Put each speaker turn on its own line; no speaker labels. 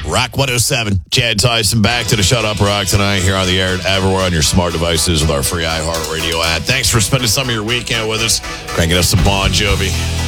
Rock 107. Chad Tyson back to the Shut Up Rock tonight here on the air and everywhere on your smart devices with our free iHeartRadio app. Thanks for spending some of your weekend with us. Cranking up some Bon Jovi.